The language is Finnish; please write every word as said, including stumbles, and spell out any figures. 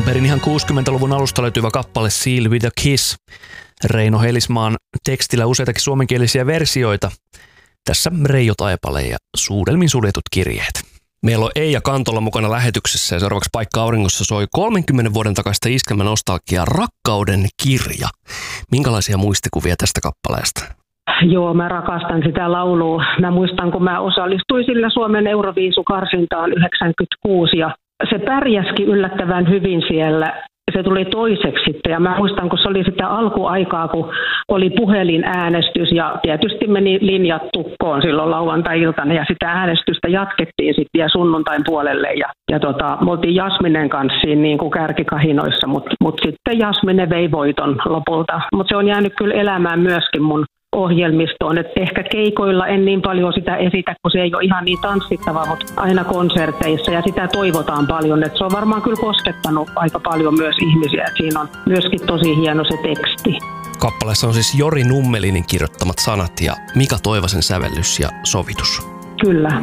perin ihan kuusikymmentäluvun alusta löytyvä kappale Seal with a Kiss. Reino Heilismaan tekstillä useitakin suomenkielisiä versioita. Tässä Reijo Taipale ja Suudelmin suljetut kirjeet. Meillä on Eija Kantola mukana lähetyksessä ja seuraavaksi Paikka auringossa soi kolmenkymmenen vuoden takaista iskelmänostalgiaa Rakkauden kirja. Minkälaisia muistikuvia tästä kappaleesta? Joo, mä rakastan sitä laulua. Mä muistan, kun mä osallistuin sillä Suomen Euroviisukarsintaan yhdeksänkymmentäkuusi ja se pärjäski yllättävän hyvin siellä. Se tuli toiseksi sitten ja mä muistan, kun se oli sitä alkuaikaa, kun oli puhelinäänestys ja tietysti meni linjat tukkoon silloin lauantai-iltana ja sitä äänestystä jatkettiin sitten ja sunnuntain puolelle ja, ja tota, me oltiin Jasminen kanssa siinä niin kuin kärkikahinoissa, mutta mut sitten Jasmine vei voiton lopulta, mutta se on jäänyt kyllä elämään myöskin mun ohjelmistoon, että ehkä keikoilla en niin paljon sitä esitä, kun se ei ole ihan niin tanssittava, mutta aina konserteissa ja sitä toivotaan paljon, että se on varmaan kyllä koskettanut aika paljon myös ihmisiä, että siinä on myöskin tosi hieno se teksti. Kappaleessa on siis Jori Nummelinin kirjoittamat sanat ja Mika Toivasen sävellys ja sovitus. Kyllä.